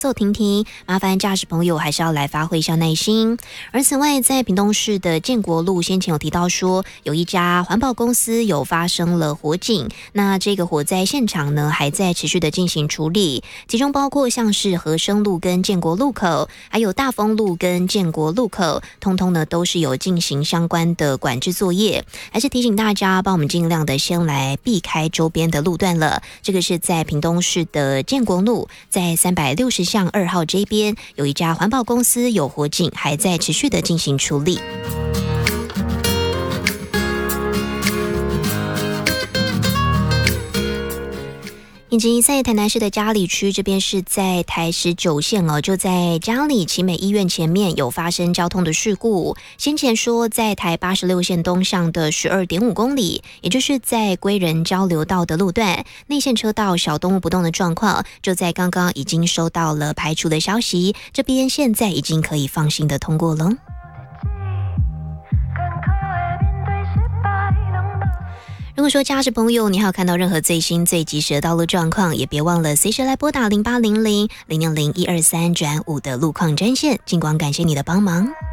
走停停，麻烦驾驶朋友还是要来发挥一下耐心。而此外，在屏东市的建国路，先前有提到说，有一家环保公司有发生了火警，那这个火灾现场呢还在持续的进行处理，其中包括像是和生路跟建国路口，还有大丰路跟建国路口，通通呢都是有进行相关的管制作业，还是提醒大家帮我们尽量的先来避开周边的路段了。这个是在屏东市的建国路，在360巷2号这边有一家环保公司有火警，还在持续的进行处理。以及在台南市的嘉里区，这边是在台19线就在嘉里奇美医院前面有发生交通的事故。先前说在台86线东向的12.5公里，也就是在归仁交流道的路段，内线车道小动物不动的状况，就在刚刚已经收到了排除的消息，这边现在已经可以放心的通过了。如果说驾驶朋友你还有看到任何最新最及时的道路状况，也别忘了随时来拨打0800-000-123-5的路况专线，尽管感谢你的帮忙。